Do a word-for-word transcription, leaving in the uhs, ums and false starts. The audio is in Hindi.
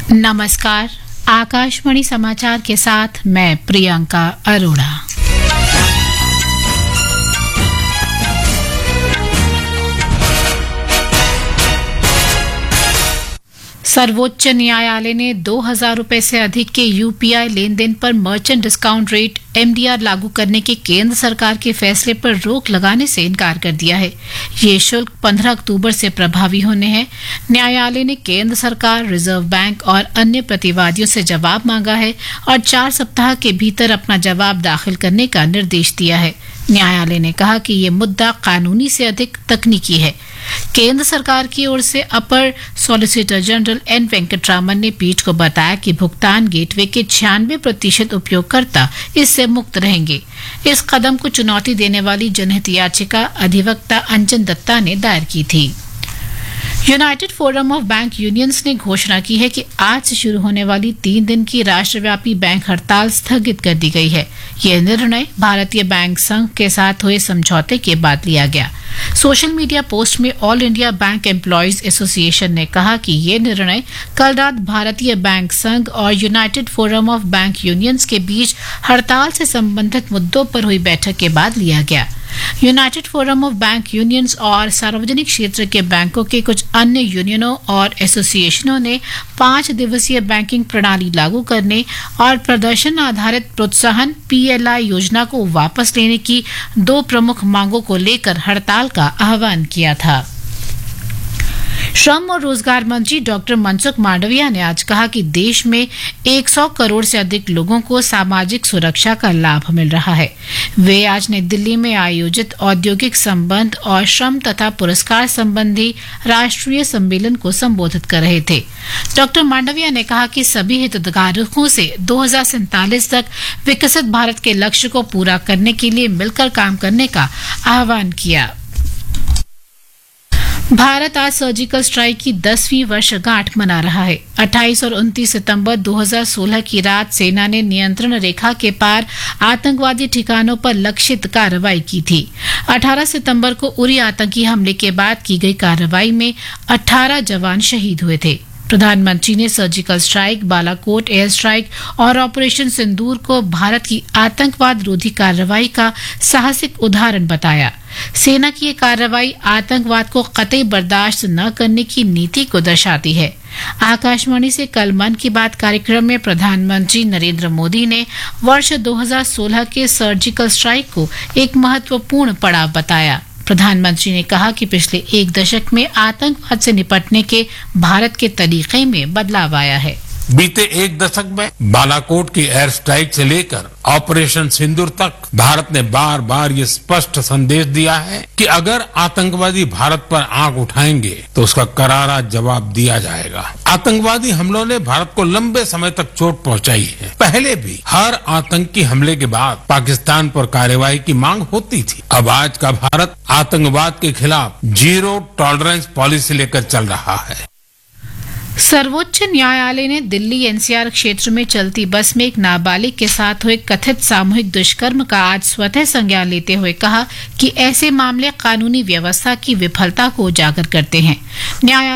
नमस्कार, आकाशवाणी समाचार के साथ मैं प्रियंका अरोड़ा। सर्वोच्च न्यायालय ने दो हजार रुपए से अधिक के यूपीआई लेन देन पर मर्चेंट डिस्काउंट रेट एमडीआर लागू करने के केंद्र सरकार के फैसले पर रोक लगाने से इनकार कर दिया है। ये शुल्क पंद्रह अक्टूबर से प्रभावी होने हैं। न्यायालय ने केंद्र सरकार, रिजर्व बैंक और अन्य प्रतिवादियों से जवाब मांगा है और चार सप्ताह के भीतर अपना जवाब दाखिल करने का निर्देश दिया है। न्यायालय ने कहा कि ये मुद्दा कानूनी से अधिक तकनीकी है। केंद्र सरकार की ओर से अपर सॉलिसिटर जनरल एन वेंकटरामन ने पीठ को बताया कि भुगतान गेटवे के छियानवे प्रतिशत उपयोगकर्ता इससे मुक्त रहेंगे। इस कदम को चुनौती देने वाली जनहित याचिका अधिवक्ता अंजन दत्ता ने दायर की थी। United forum of bank unions ने घोषणा की है कि आज से शुरू होने वाली तीन दिन की राष्ट्रव्यापी बैंक हड़ताल स्थगित कर दी गई है। यह निर्णय भारतीय बैंक संघ के साथ हुए समझौते के बाद लिया गया। सोशल मीडिया पोस्ट में all India bank employees association ने कहा कि ये निर्णय कल रात भारतीय बैंक संघ और United forum of bank unions के बीच हड़ताल से संबंधित मुद्दों पर हुई बैठक के बाद लिया गया। United forum of bank unions और सार्वजनिक क्षेत्र के बैंकों के कुछ अन्य यूनियनों और एसोसिएशनों ने पांच दिवसीय बैंकिंग प्रणाली लागू करने और प्रदर्शन आधारित प्रोत्साहन पीएलआई योजना को वापस लेने की दो प्रमुख मांगों को लेकर हड़ताल का आह्वान किया था। श्रम और रोजगार मंत्री डॉक्टर मनसुख मांडविया ने आज कहा कि देश में सौ करोड़ से अधिक लोगों को सामाजिक सुरक्षा का लाभ मिल रहा है। वे आज नई दिल्ली में आयोजित औद्योगिक संबंध और श्रम तथा पुरस्कार संबंधी राष्ट्रीय सम्मेलन को संबोधित कर रहे थे। डॉक्टर मांडविया ने कहा कि सभी हितधारकों से दो हजार सैंतालीस तक विकसित भारत के लक्ष्य को पूरा करने के लिए मिलकर काम करने का आह्वान किया। भारत आज सर्जिकल स्ट्राइक की दसवीं वर्षगांठ मना रहा है। अट्ठाईस और उनतीस सितंबर दो हजार सोलह की रात सेना ने नियंत्रण रेखा के पार आतंकवादी ठिकानों पर लक्षित कार्रवाई की थी। अठारह सितंबर को उरी आतंकी हमले के बाद की गई कार्रवाई में अठारह जवान शहीद हुए थे। प्रधानमंत्री ने surgical strike, Balakot air strike और ऑपरेशन सिंदूर को भारत की आतंकवाद रोधी कार्रवाई का साहसिक उदाहरण बताया। सेना की ये कार्रवाई आतंकवाद को कतई बर्दाश्त न करने की नीति को दर्शाती है। आकाशवाणी से कल मन की बात कार्यक्रम में प्रधानमंत्री नरेंद्र मोदी ने वर्ष दो हजार सोलह के सर्जिकल स्ट्राइक को एक महत्वपूर्ण पड़ाव बताया। प्रधानमंत्री ने कहा कि पिछले एक दशक में आतंकवाद से निपटने के भारत के तरीके में बदलाव आया है। बीते एक दशक में बालाकोट की एयर स्ट्राइक से लेकर ऑपरेशन सिंदूर तक भारत ने बार बार ये स्पष्ट संदेश दिया है कि अगर आतंकवादी भारत पर आंख उठाएंगे तो उसका करारा जवाब दिया जाएगा। आतंकवादी हमलों ने भारत को लंबे समय तक चोट पहुंचाई है। पहले भी हर आतंकी हमले के बाद पाकिस्तान पर कार्रवाई की मांग होती थी। अब आज का भारत आतंकवाद के खिलाफ जीरो टॉलरेंस पॉलिसी लेकर चल रहा है। सर्वोच्च न्यायालय ने दिल्ली एनसीआर क्षेत्र में चलती बस में एक नाबालिग के साथ हुए कथित सामूहिक दुष्कर्म का आज स्वतः संज्ञान लेते हुए कहा कि ऐसे मामले कानूनी व्यवस्था की विफलता को उजागर करते हैं। न्यायालय